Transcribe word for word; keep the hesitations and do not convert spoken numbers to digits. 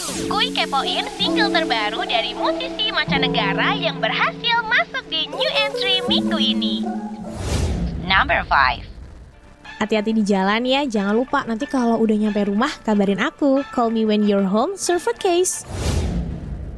Kuy kepoin single terbaru dari musisi mancanegara yang berhasil masuk di new entry minggu ini. Number five. Hati-hati di jalan ya, jangan lupa nanti kalau udah nyampe rumah kabarin aku. Call me when you're home, serve a case.